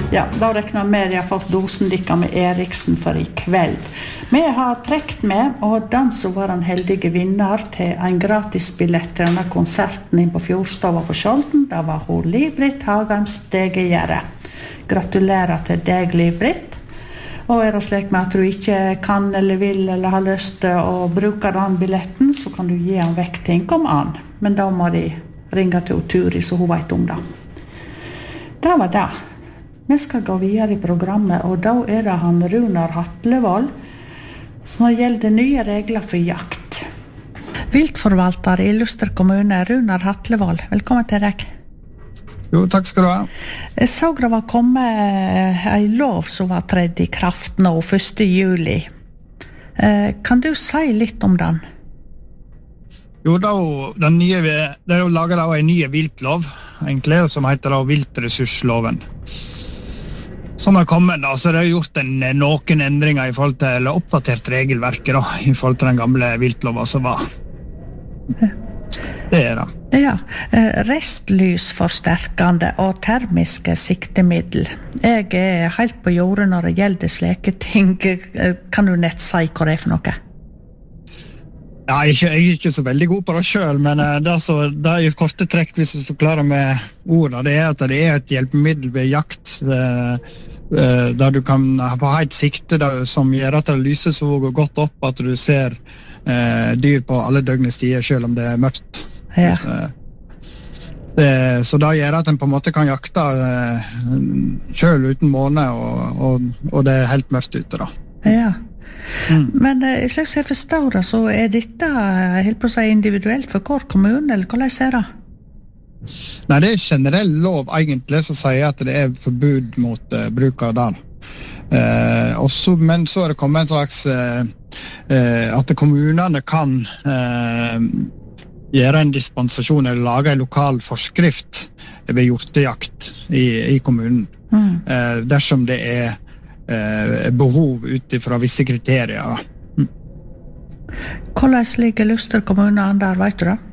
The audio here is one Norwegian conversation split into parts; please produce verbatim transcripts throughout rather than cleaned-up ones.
Ja, da rekner jeg med at jeg har fått dosen dikka med Eriksen for i kveld. Vi har trekt med, og den som var en heldige vinner til en gratis billett til denne konserten inn på Fjordstova på Skjolden, da var hun Liv-Britt Hagheim Stegegjerde. Gratulerer til deg, Liv-Britt. Og er det slik med at du ikke kan eller vil eller har lyst til å bruke den billetten, så kan du gi den vekk til en kom an. Men da må de ringe til Turi, så hun vet om det. Det var det. Vi skal gå videre i programmet, og da er det han Runar Hatlevold som gjelder nye regler for jakt. Viltforvalter i Luster kommune, Runar Hatlevold. Velkommen til deg. Jo, takk skal du ha. Jeg så det var kommet en lov som var tredd i kraft nå, første juli. Kan du si litt om den? Jo, da, den nye, det er jo laget av en ny viltlov, egentlig, som heter da viltressursloven. Som er kommet da, så det er gjort en, noen endringer i forhold til, eller oppdatert regelverket da, i forhold til den gamle viltlova som var. Det er det. Ja, restlysforsterkende og termiske siktemiddel. Jeg er helt på jordet når det gjelder slike ting. Kan du nett si hva det er for noe? Ja, jeg, jeg er ikke så veldig god på det selv, men det, så, det er jo korte trekk hvis du forklarer med ordene. Det er at det er et hjelpemiddel ved jakt, der du kan ha et sikte der, som gjør at det lyser så godt opp at du ser eh, dyr på alle døgnets tider, selv om det er mørkt. Ja. Det, så da gjør at en på en måte kan jakte eh, selv uten måne, og, og, og det er helt mørkt ute da. Ja. Mm. Men eh, slik jeg forstår det, så er dette helt på seg individuelt for hver kommune, eller hvordan er det? Nei, det er generell lov egentlig som sier at det er forbud mot uh, bruk av den. Uh, også, men så er det kommet en slags uh, uh, at kommunene kan uh, gjøre en dispensasjon eller lage en lokal forskrift ved hjortejakt i, i kommunen. Mm. Uh, dersom det er uh, behov utifra visse kriterier. Mm. Hvordan ligger Luster kommune an der, vet du det?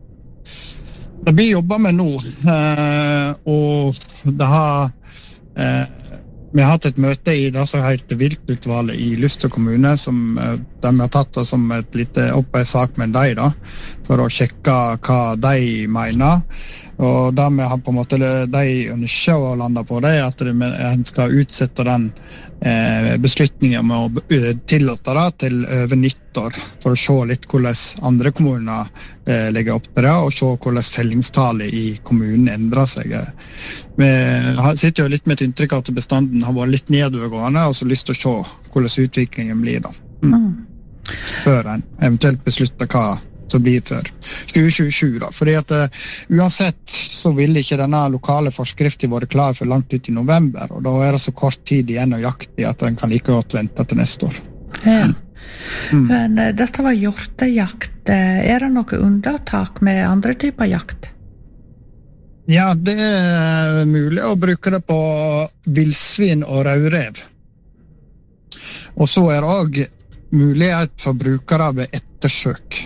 Det blir jobbet med nå, uh, og det har, uh, vi har hatt et møte i det som heter Viltutvalget i Luster kommune, som uh, de har tatt det som et lite opp en sak med deg da, for å sjekke hva de mener. Og det vi har på en måte, de ønsker å lande på det, er at en skal utsette den eh, beslutningen med å tillate det til over nyttår, for å se litt hvordan andre kommuner eh, legger opp til det, og se hvordan fellingstallet i kommunen endrer seg. Vi sitter jo litt med et inntrykk av at bestanden har vært litt nedovergående, og så lyst til å se hvordan utviklingen blir da. Mm. Før en eventuelt beslutter hva som blir for tjue tjuesju da, fordi at uh, uansett så vil ikke denne lokale forskriften være klar for langt ut i november, og da er det så kort tid igjen å jakte at den kan like godt vente til neste år. Ja. Mm. Men uh, dette var hjortejakt. Er det noe unntak med andre typer jakt? Ja, det er mulig å bruke det på vildsvin og rødrev. Og så er det også mulighet for brukere ved ettersøk.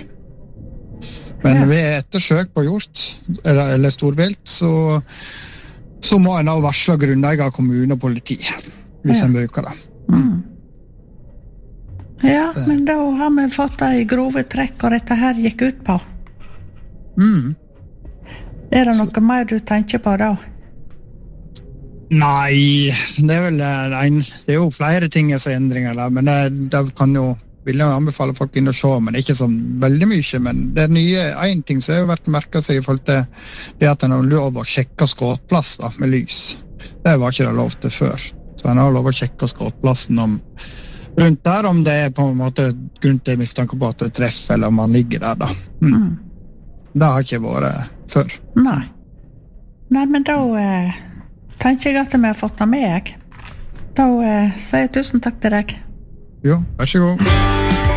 Men ja. Ved ettersøk på hjort eller, eller storvilt, så, så må en da varsle grunneier kommune og politi, hvis ja. En bruker det. Mm. Ja, det. Men da har vi fått det i grove trekk, og dette her gikk ut på. Mm. Er det noe så. Mer du tenker på da? Nei, det er vel en, det er jo flere ting som er endringer da, men det, det kan jo vil jeg anbefale folk inn og se, men ikke så veldig mye, men det er nye, en ting som har vært merket seg i forhold til det at en har lov å sjekke skåtplass da, med lys. Det var ikke det lov til før. Så en har lov å sjekke skåtplassen om, rundt der, om det er på en måte grunn til mistanke på at det treffer, eller om man ligger der da. Mm. Mm. Det har ikke vært før. Nei. Nei, men da eh, tenker jeg at vi har fått det med, jeg. Da eh, sier jeg tusen takk til deg. Jo, vær så god.